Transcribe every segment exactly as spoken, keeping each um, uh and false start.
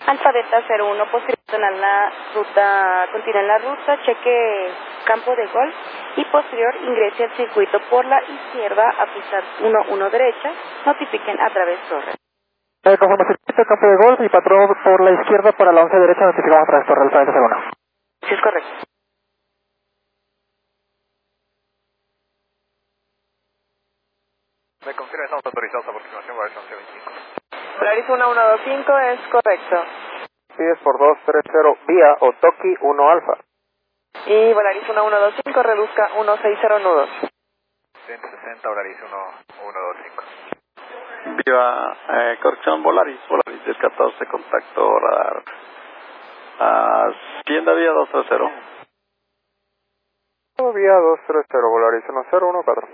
Alfa Delta cero uno, posterior en la ruta, continúa en la ruta, cheque campo de golf y posterior ingrese al circuito por la izquierda a pisar uno uno derecha, notifiquen a través torre. Eh, conforme circuito, campo de golf y patrón por la izquierda para la once derecha, notificamos a través torre, Alfa Delta cero uno. Sí, es correcto. Me confirma, estamos autorizados a aproximación Volaris once veinticinco. Volaris uno uno dos cinco es correcto. Pides por dos tres cero vía Otoki uno Alfa. Y Volaris uno uno dos cinco reduzca uno seis cero nudos. ciento sesenta Volaris uno uno dos cinco. Viva, eh, corrección Volaris, Volaris diez catorce, contacto radar. Ah, Hacienda vía dos tres cero. Vía dos tres cero Volaris uno cero uno cuatro.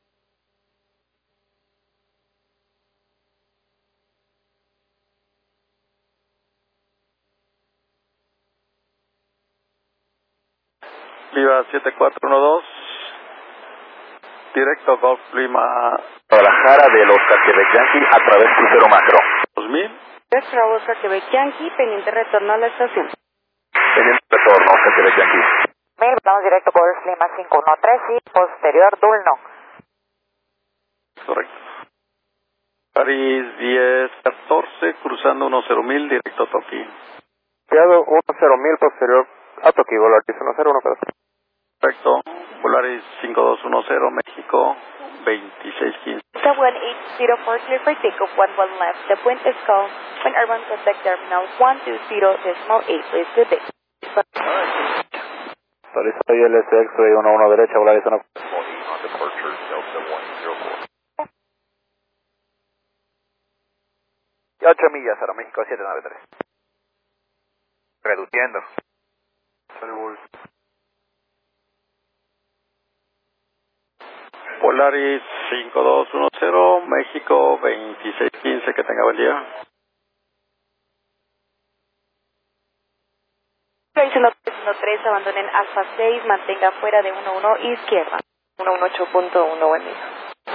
Viva siete cuatro uno dos. Directo Golf Lima. Guadalajara del Oscar Quebec Yankee a través crucero macro. dos mil. Extra Oscar Quebec Yankee, pendiente retorno a la estación. Pendiente retorno, Oscar Quebec Yankee. Mil, vamos directo Golf Lima cinco uno tres y posterior Dulno. Correcto. París diez catorce, cruzando uno cero mil, directo Toki. Enviado uno cero mil posterior a Toki, Volaris uno cero uno cuatro. Perfecto. Volaris cinco dos uno cero, México veintiséis quince. Delta one eight zero four, clear for takeoff, one one left. The wind is calm. When urban contact terminal one two zero decimal eight, please good day. Autoriza I L S X-Ray uno uno derecha, Volaris uno. ocho millas, Aeroméxico siete nueve tres. Reduciendo. Polaris cinco dos uno cero, México veintiséis quince, que tenga buen día. Volaris uno tres, abandonen Alfa seis, mantenga fuera de uno uno izquierda. uno uno ocho punto uno, buen día.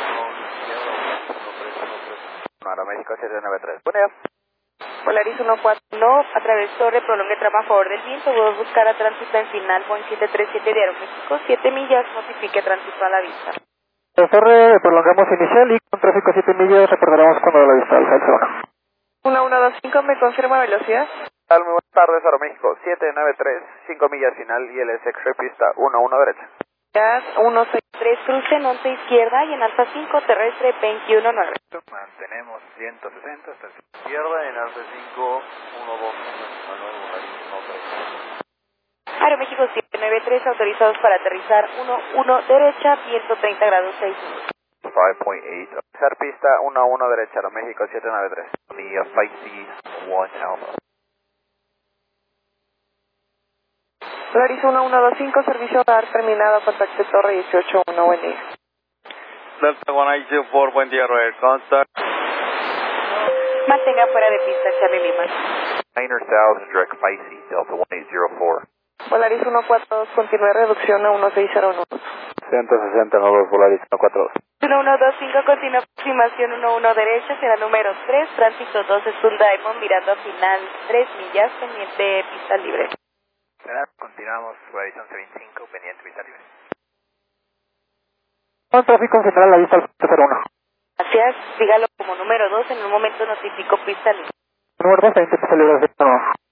Aeroméxico siete nueve tres. Buen día. Volaris uno cuatro uno, a través torre, prolongue tramo a favor del viento, voy a buscar a tránsito en final, Boeing siete tres siete de Aeroméxico, siete millas, notifique tránsito a la vista. La torre prolongamos inicial y con tráfico siete millas reportaremos cuando la vista Alfa cero uno. uno uno dos cinco, ¿me confirma velocidad? Muy buenas tardes, Aeroméxico siete nueve tres, cinco millas final, I L S X-Ray pista uno uno derecha. uno seis tres, cruce en once izquierda y en Alfa cinco, terrestre veintiuno nueve. Mantenemos ciento sesenta hasta la izquierda en Alfa cinco uno dos uno tres. Aeroméxico siete nueve tres, autorizados para aterrizar uno uno derecha, ciento treinta grados seis. cinco punto ocho. Aterrizar pista uno uno derecha, Aeroméxico siete nueve tres. Vía flight speed uno Alpha. Volaris uno uno dos cinco, servicio radar terminado, contacto torre dieciocho uno, buen día. Delta uno ocho cero cuatro, buen día, Roger. Contact. Mantenga fuera de pista, Charlie Lima. Niner South, direct Spicy, Delta uno ocho cero cuatro. Volaris uno cuatro dos, continúe reducción a uno seis cero nueve. ciento sesenta nudos, Volaris uno cuatro dos. uno uno dos cinco, continúa aproximación uno uno derecha, será número tres, tránsito dos, es un Diamond, mirando a final tres millas, pendiente pista libre. Continuamos, Volaris once veinticinco, pendiente pista libre. Con tráfico en general la vista Alfa cero uno. Gracias, dígalo como número dos, en un momento notifico pista libre. Número dos, veinte pista libre.